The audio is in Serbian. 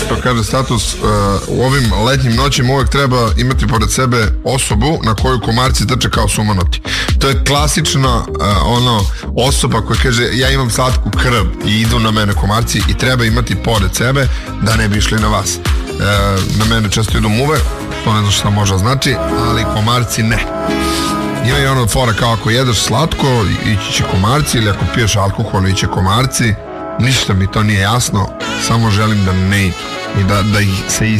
što kaže status, u ovim letnjim noćima uvek treba imati pored sebe osobu na koju komarci trče kao sumanuti. To je klasična osoba koja kaže ja imam slatku krv i idu na mene komarci i treba imati pored sebe da ne bi išli na vas. Na mene često idu muve, to ne znam šta može znači, ali komarci ne. Ima i ono fora kao ako jedeš slatko, ići će komarci, ili ako piješ alkohol, ići će komarci. Ništa mi to nije jasno, samo želim da ne idu i da ih se